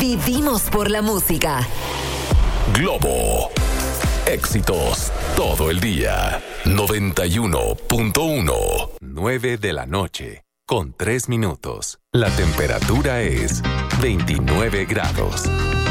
Vivimos por la música. Globo. Éxitos todo el día. 91.1. 9 de la noche, con 3 minutos. La temperatura es 29 grados.